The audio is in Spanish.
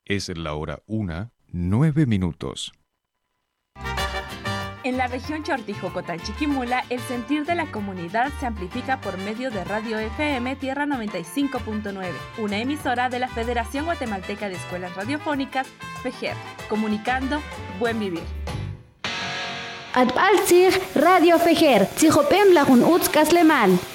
Es la hora 1:09. En la región Chortijocotán-Chiquimula, el sentir de la comunidad se amplifica por medio de Radio FM Tierra 95.9, una emisora de la Federación Guatemalteca de Escuelas Radiofónicas, FEGER, comunicando Buen Vivir. Atbaltzig Radio FEGER, Tzijopem Lagun Utzkaslemal.